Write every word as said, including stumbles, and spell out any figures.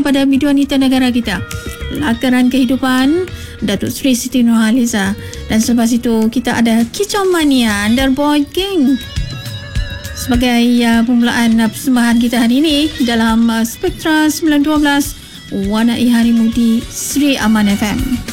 kepada biduan wanita negara kita, Lakaran Kehidupan, Datuk Seri Siti Nurhaliza. Dan selepas itu kita ada Kicau Mania Under Boy King sebagai uh, permulaan uh, persembahan kita hari ini dalam uh, Spektra sembilan dua belas Warnai Hari Mudi Sri Aman F M.